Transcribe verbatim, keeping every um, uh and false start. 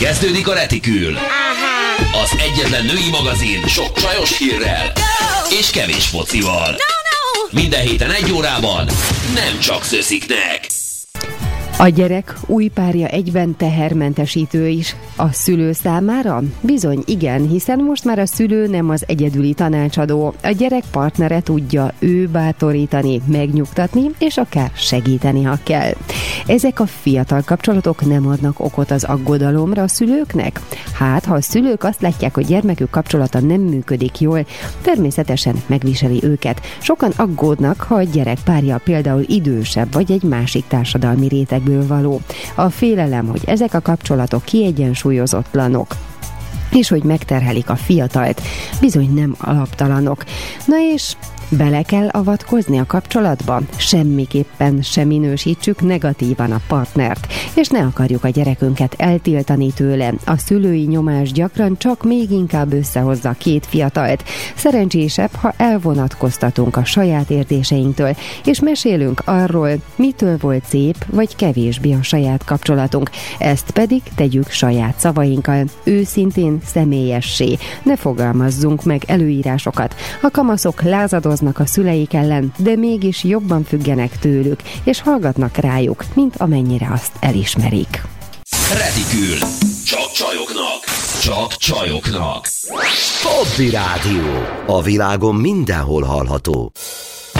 Kezdődik a Retikül. Az egyetlen női magazin sok csajos hírrel és kevés focival. No, no. Minden héten egy órában nem csak szösziknek. A gyerek új párja egyben tehermentesítő is. A szülő számára? Bizony igen, hiszen most már a szülő nem az egyedüli tanácsadó. A gyerek partnere tudja ő bátorítani, megnyugtatni, és akár segíteni, ha kell. Ezek a fiatal kapcsolatok nem adnak okot az aggodalomra a szülőknek? Hát, ha a szülők azt látják, hogy gyermekük kapcsolata nem működik jól, természetesen megviseli őket. Sokan aggódnak, ha a gyerek párja például idősebb, vagy egy másik társadalmi rétegből való. A félelem, hogy ezek a kapcsolatok kiegyensúlyozatlanok, és hogy megterhelik a fiatalt, bizony nem alaptalanok. Na és bele kell avatkozni a kapcsolatba? Semmiképpen sem minősítsük negatívan a partnert, és ne akarjuk a gyerekünket eltiltani tőle. A szülői nyomás gyakran csak még inkább összehozza a két fiatalt. Szerencsésebb, ha elvonatkoztatunk a saját érzéseinktől, és mesélünk arról, mitől volt szép vagy kevésbé a saját kapcsolatunk. Ezt pedig tegyük saját szavainkkal, őszintén, személyessé. Ne fogalmazzunk meg előírásokat. A kamaszok lázadoznak a szüleik ellen, de mégis jobban függenek tőlük, és hallgatnak rájuk, mint amennyire azt elismerik. Retikül. Csak csajoknak. Csak csajoknak. Hobby Rádió. A világon mindenhol hallható.